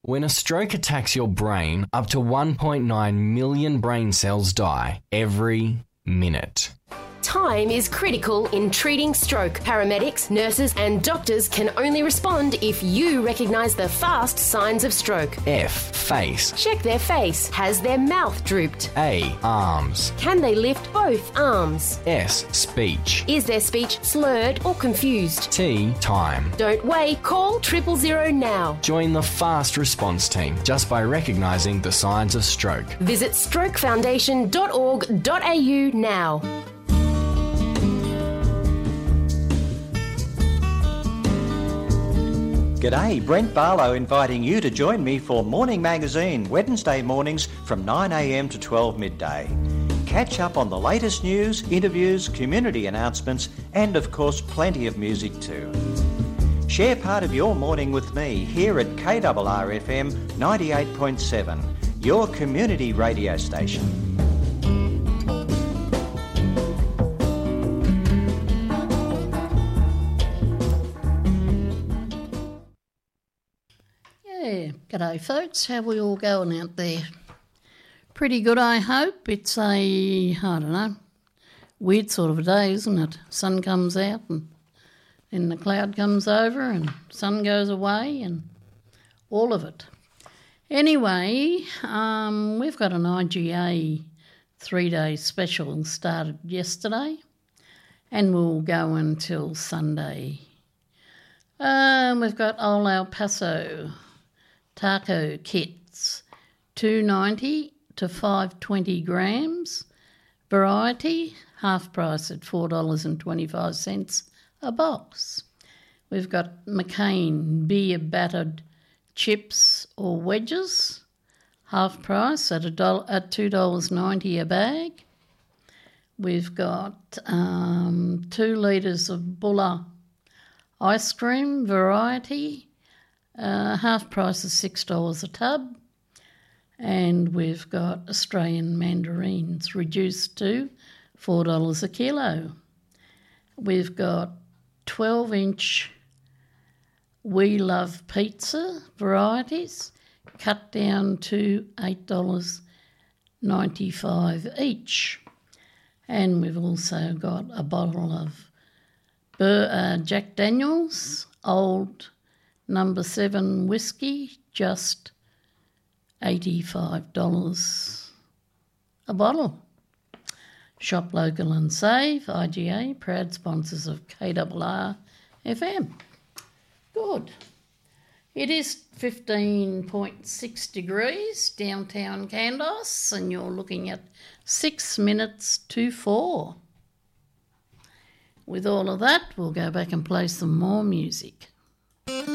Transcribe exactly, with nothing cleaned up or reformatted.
When a stroke attacks your brain, up to one point nine million brain cells die every minute. Time is critical in treating stroke. Paramedics, nurses and doctors can only respond if you recognise the fast signs of stroke. F. Face. Check their face. Has their mouth drooped? A. Arms. Can they lift both arms? S. Speech. Is their speech slurred or confused? T. Time. Don't wait. Call triple zero now. Join the fast response team just by recognising the signs of stroke. Visit stroke foundation dot org dot a u now. G'day, Brent Barlow inviting you to join me for Morning Magazine, Wednesday mornings from nine a m to twelve midday. Catch up on the latest news, interviews, community announcements and of course plenty of music too. Share part of your morning with me here at K R R F M ninety-eight point seven, your community radio station. Yeah, g'day folks, how we all going out there? Pretty good, I hope. It's a, I don't know, weird sort of a day, isn't it? Sun comes out and then the cloud comes over and sun goes away and all of it. Anyway, um, we've got an I G A three-day special started yesterday and will go until Sunday. Um, we've got Old El Paso taco kits, two ninety to five twenty grams. Variety, half price at four dollars twenty-five a box. We've got McCain beer battered chips or wedges, half price at a dollar, at two dollars ninety a bag. We've got um, two litres of Bulla ice cream variety. Uh, half price is six dollars a tub. And we've got Australian mandarins reduced to four dollars a kilo. We've got twelve inch We Love Pizza varieties cut down to eight dollars ninety-five each. And we've also got a bottle of Bur- uh, Jack Daniels Old Number seven whiskey, just eighty-five dollars a bottle. Shop local and save. I G A, proud sponsors of K R R F M. Good. It is fifteen point six degrees downtown Kandos and you're looking at six minutes to four. With all of that, we'll go back and play some more music.